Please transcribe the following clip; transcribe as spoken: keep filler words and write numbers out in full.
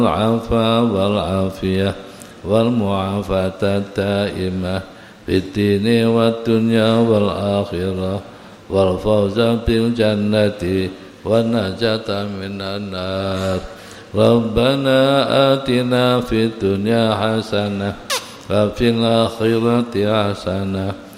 العفا والعافية والمعافاة الدائمة في الدين والدنيا والآخرة والفوز بالجنة والنجاة من النار. ربنا آتنا في الدنيا حسنة وفي الآخرة حسنة